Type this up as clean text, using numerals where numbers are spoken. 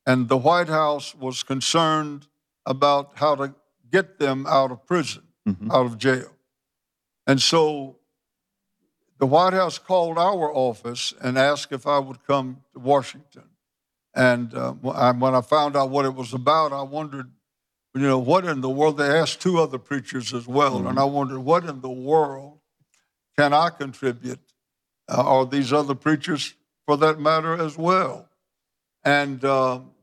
and the White House was concerned about how to get them out of prison, out of jail. And so the White House called our office and asked if I would come to Washington. And when I found out what it was about, I wondered, what in the world? They asked two other preachers as well, and I wondered, what in the world can I contribute, or these other preachers for that matter as well? And